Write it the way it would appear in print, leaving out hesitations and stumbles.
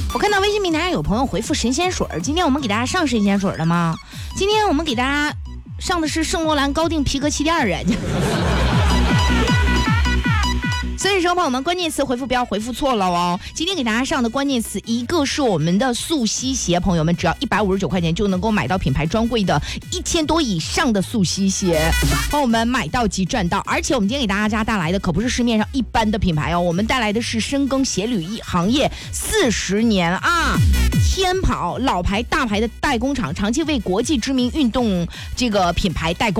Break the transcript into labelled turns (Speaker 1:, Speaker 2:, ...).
Speaker 1: 我看到微信平台上有朋友回复神仙水，今天我们给大家上神仙水了吗？今天我们给大家上的是圣罗兰高定皮革气垫啊。所以说朋友们，关键词回复不要回复错了哦。今天给大家上的关键词，一个是我们的素吸鞋，朋友们只要159块钱就能够买到品牌专柜的1000多以上的素吸鞋，朋友们买到即赚到。而且我们今天给大家带来的可不是市面上一般的品牌哦，我们带来的是深耕鞋履行业40年啊，天跑老牌大牌的代工厂，长期为国际知名运动这个品牌代工。